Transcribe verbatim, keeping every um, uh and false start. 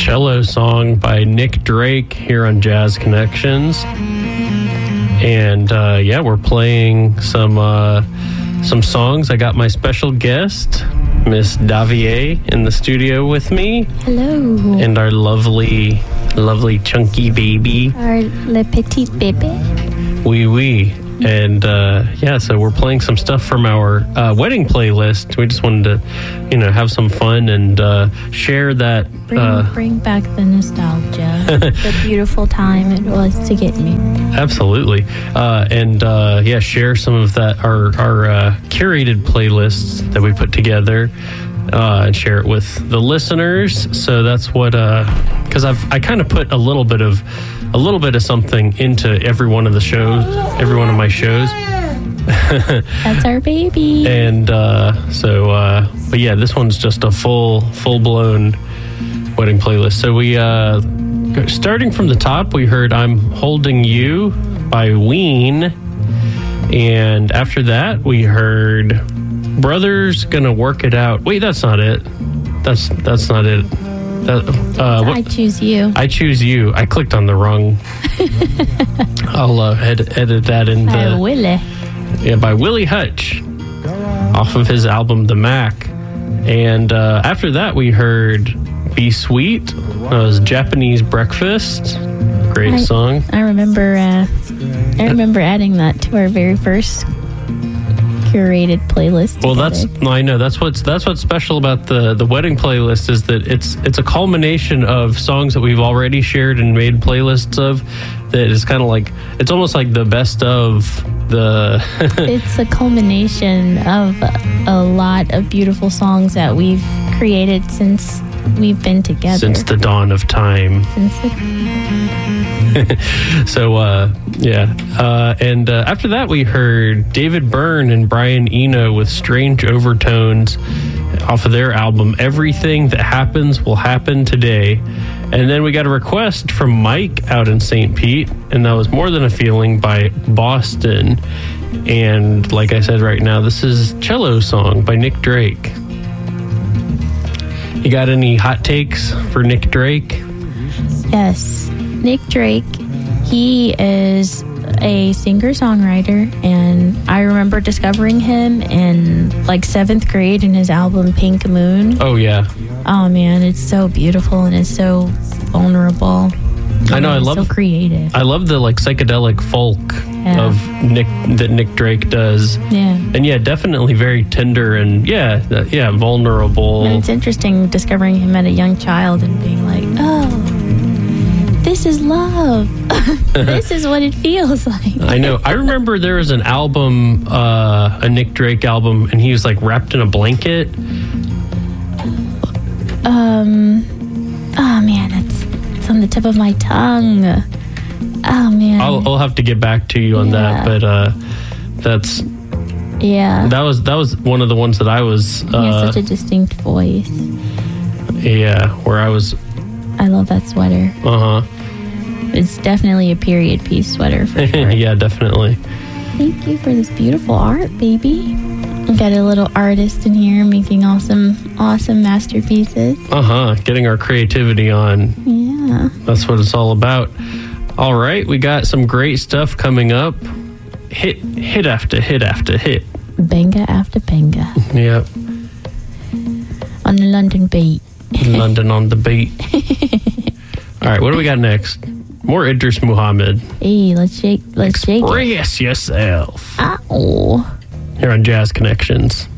Cello Song by Nick Drake here on Jazz Connections. And uh, yeah, we're playing some uh, some songs. I got my special guest, Miss Davier, in the studio with me. Hello. And our lovely, lovely chunky baby. Our le petit bébé. Oui, oui. And uh, yeah, so we're playing some stuff from our uh, wedding playlist. We just wanted to, you know, have some fun and uh, share that. Bring, uh, bring back the nostalgia, the beautiful time it was to get me. Absolutely. Uh, and uh, yeah, share some of that, our, our uh, curated playlists that we put together. Uh, and share it with the listeners. So that's what, because uh, I've I kind of put a little bit of a little bit of something into every one of the shows, every one of my shows. That's our baby. And uh, so, uh, but yeah, this one's just a full full blown wedding playlist. So we uh, starting from the top, we heard "I'm Holding You" by Ween, and after that, we heard Brothers Gonna Work It Out. Wait, that's not it. That's that's not it. That, uh, I choose you. I choose you. I clicked on the wrong. I'll uh, ed- edit that in By the Willie. Yeah, by Willie Hutch, off of his album The Mac. And uh, after that, we heard "Be Sweet." That was Japanese Breakfast. Great I, song. I remember. Uh, I remember adding that to our very first curated playlist. Well, together. that's I know that's what's that's what's special about the the wedding playlist is that it's it's a culmination of songs that we've already shared and made playlists of. That is kind of like it's almost like the best of the. It's a culmination of a lot of beautiful songs that we've created since we've been together. Since the dawn of time. Since the So, uh, yeah. Uh, and uh, after that, we heard David Byrne and Brian Eno with Strange Overtones off of their album, Everything That Happens Will Happen Today. And then we got a request from Mike out in Saint Pete, and that was More Than a Feeling by Boston. And like I said right now, this is Cello Song by Nick Drake. You got any hot takes for Nick Drake? Yes, Nick Drake. He is a singer-songwriter, and I remember discovering him in like seventh grade in his album Pink Moon. Oh, yeah. Oh man, it's so beautiful and it's so vulnerable. I know, I It's love so creative. I love the like psychedelic folk Yeah. of Nick that Nick Drake does. Yeah. And yeah, definitely very tender and yeah, uh, yeah, vulnerable. And it's interesting discovering him at a young child and being like, oh, this is love. This is what it feels like. I know. I remember there was an album, uh, a Nick Drake album, and he was like wrapped in a blanket. Um, oh man, it's it's on the tip of my tongue. Oh man, I'll, I'll have to get back to you on Yeah. that, but uh, that's yeah. that was that was one of the ones that I was. He has Uh, such a distinct voice. yeah, where I was. I love that sweater. Uh huh. It's definitely a period piece sweater for sure. Yeah, definitely. Thank you for this beautiful art, baby. We got a little artist in here making awesome, awesome masterpieces. Uh huh. Getting our creativity on. Yeah. That's what it's all about. All right, we got some great stuff coming up. Hit, hit after hit after hit. Benga after benga. Yep. On the London beat. London on the beat. All right, what do we got next? More Idris Muhammad. Hey, let's shake, let's shake it. Express yourself. Ow. Here on Jazz Connections.